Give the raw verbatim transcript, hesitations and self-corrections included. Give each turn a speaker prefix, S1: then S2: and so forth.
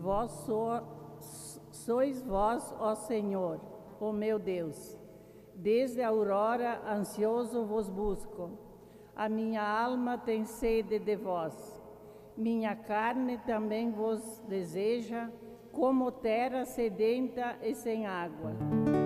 S1: Vós so, sois vós, ó Senhor, ó meu Deus. Desde a aurora ansioso vos busco. A minha alma tem sede de vós. Minha carne também vos deseja, como terra sedenta e sem água.